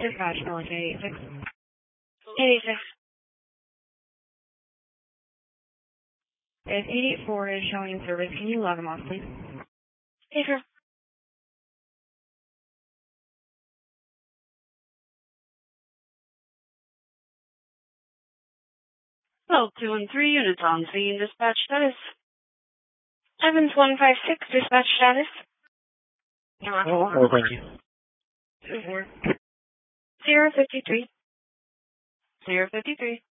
Dispatch, Military 86. 886. If 884 is showing service, can you log them off, please? Hey, sure. Well, 2 and 3 units on scene. Dispatch status. Evans 156, dispatch status. Oh, thank you. 24. 053. 053.